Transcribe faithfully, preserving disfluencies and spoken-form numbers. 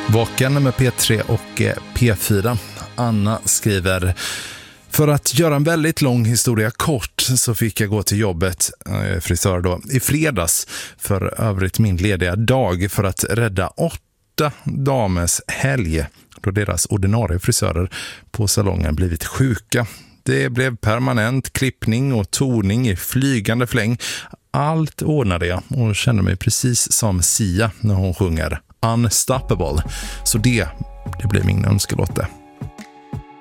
Vaken med P tre och P fyra. Anna skriver: för att göra en väldigt lång historia kort så fick jag gå till jobbet, eh, frisör då, i fredags för övrigt min lediga dag för att rädda åtta damers helg då deras ordinarie frisörer på salongen blivit sjuka. Det blev permanent klippning och toning i flygande fläng. Allt ordnade jag och kände mig precis som Sia när hon sjunger Unstoppable. Så det, det blir min önskelotte.